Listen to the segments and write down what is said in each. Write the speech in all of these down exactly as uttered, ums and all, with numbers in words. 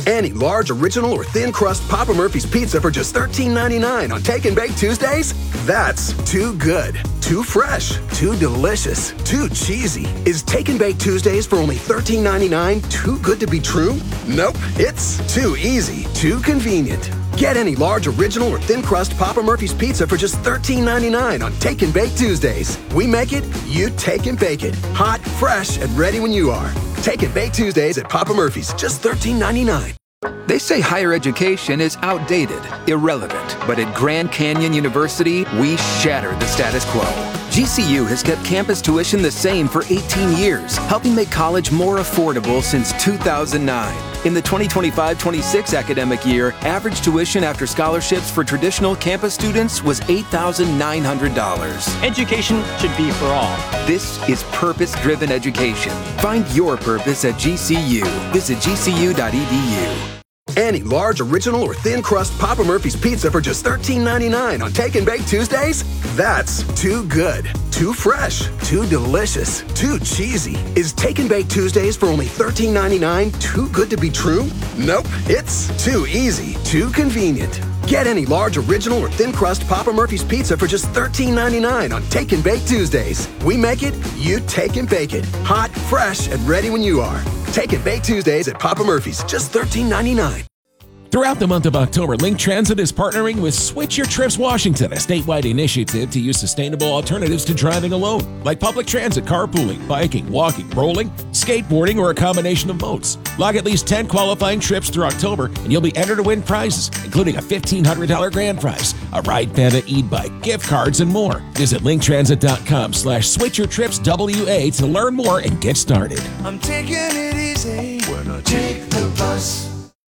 Any large, original, or thin crust Papa Murphy's pizza for just thirteen ninety-nine on Take and Bake Tuesdays? That's too good, too fresh, too delicious, too cheesy. Is Take and Bake Tuesdays for only thirteen ninety-nine too good to be true? Nope, it's too easy, too convenient. Get any large, original, or thin crust Papa Murphy's pizza for just thirteen ninety-nine on Take and Bake Tuesdays. We make it, you take and bake it. Hot, fresh, and ready when you are. Take and Bake Tuesdays at Papa Murphy's, just thirteen ninety-nine. They say higher education is outdated, irrelevant, but at Grand Canyon University, we shatter the status quo. G C U has kept campus tuition the same for eighteen years, helping make college more affordable since two thousand nine. In the twenty twenty-five twenty-six academic year, average tuition after scholarships for traditional campus students was eight thousand nine hundred dollars. Education should be for all. This is purpose-driven education. Find your purpose at G C U. Visit G C U dot E D U. Any large, original, or thin crust Papa Murphy's pizza for just thirteen ninety-nine on Take and Bake Tuesdays? That's too good, too fresh, too delicious, too cheesy. Is Take and Bake Tuesdays for only thirteen ninety-nine too good to be true? Nope, it's too easy, too convenient. Get any large, original, or thin crust Papa Murphy's pizza for just thirteen ninety-nine on Take and Bake Tuesdays. We make it, you take and bake it. Hot, fresh, and ready when you are. Take and Bake Tuesdays at Papa Murphy's, just thirteen ninety-nine. Throughout the month of October, Link Transit is partnering with Switch Your Trips Washington, a statewide initiative to use sustainable alternatives to driving alone, like public transit, carpooling, biking, walking, rolling, skateboarding, or a combination of modes. Log at least ten qualifying trips through October, and you'll be entered to win prizes, including a fifteen hundred dollars grand prize, a Ride Panda e-bike, gift cards, and more. Visit linktransit.com slash switchyourtripswa to learn more and get started. I'm taking it easy when I take the bus.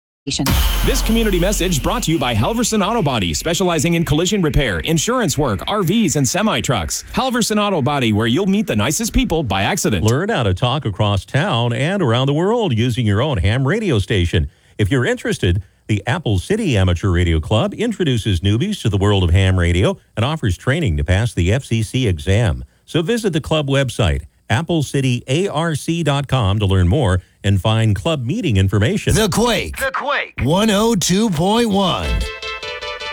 This community message brought to you by Halverson Auto Body, specializing in collision repair, insurance work, R Vs, and semi-trucks. Halverson Auto Body, where you'll meet the nicest people by accident. Learn how to talk across town and around the world using your own ham radio station. If you're interested, the Apple City Amateur Radio Club introduces newbies to the world of ham radio and offers training to pass the F C C exam. So visit the club website, apple city A R C dot com, to learn more and find club meeting information. The Quake. The Quake. one oh two point one.